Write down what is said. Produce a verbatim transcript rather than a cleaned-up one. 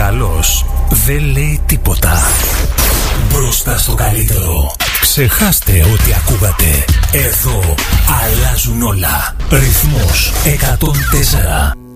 καλός δεν λέει τίποτα. Μπροστά στο καλύτερο. Ξεχάστε ό,τι ακούγατε. Εδώ αλλάζουν όλα. Ρυθμός εκατόν τέσσερα.